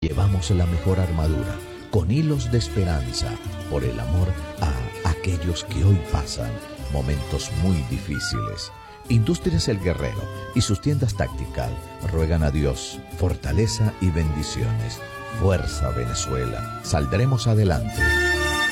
llevamos la mejor armadura, con hilos de esperanza, por el amor a aquellos que hoy pasan momentos muy difíciles. Industrias El Guerrero y sus tiendas Tactical ruegan a Dios fortaleza y bendiciones. Fuerza Venezuela, saldremos adelante.